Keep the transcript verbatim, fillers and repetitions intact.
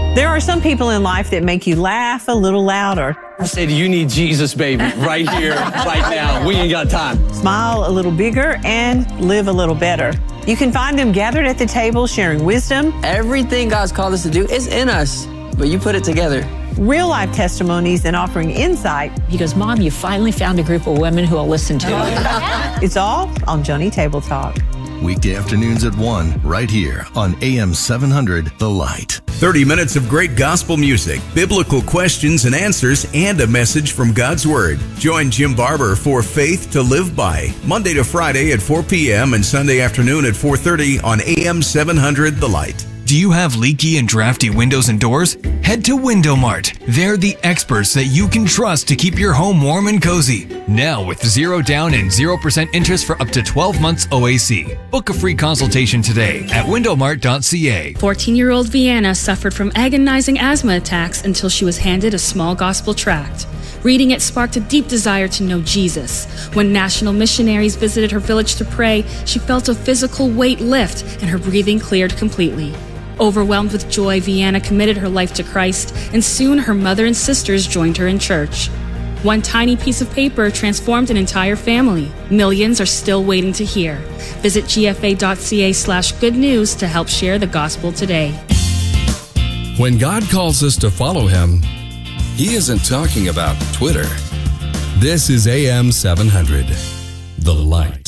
There are some people in life that make you laugh a little louder. I said, you need Jesus, baby, right here, right now. We ain't got time. Smile a little bigger and live a little better. You can find them gathered at the table sharing wisdom. Everything God's called us to do is in us, but you put it together. Real life testimonies and offering insight. He goes, Mom, you finally found a group of women who will listen to you. It's all on Joni Table Talk. Weekday afternoons at one, right here on A M seven hundred, The Light. thirty minutes of great gospel music, biblical questions and answers, and a message from God's Word. Join Jim Barber for Faith to Live By, Monday to Friday at four p.m. and Sunday afternoon at four thirty on A M seven hundred, The Light. Do you have leaky and drafty windows and doors? Head to Window Mart. They're the experts that you can trust to keep your home warm and cozy. Now with zero down and zero percent interest for up to twelve months O A C. Book a free consultation today at window mart dot c a. fourteen-year-old Vienna suffered from agonizing asthma attacks until she was handed a small gospel tract. Reading it sparked a deep desire to know Jesus. When national missionaries visited her village to pray, she felt a physical weight lift and her breathing cleared completely. Overwhelmed with joy, Vienna committed her life to Christ, and soon her mother and sisters joined her in church. One tiny piece of paper transformed an entire family. Millions are still waiting to hear. Visit g f a dot c a slash good news to help share the gospel today. When God calls us to follow Him, He isn't talking about Twitter. This is A M seven hundred, The Light.